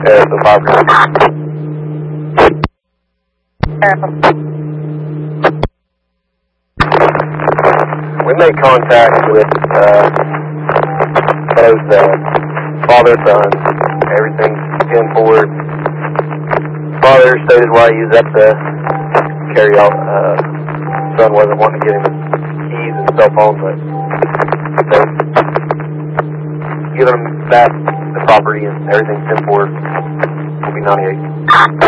So 5 We made contact with both father and son. Everything's 10-4. Father stated why he was at the carry out. Son wasn't wanting to get him his keys and cell phone, but they've given him back the property and everything's 10-4. Will be 98.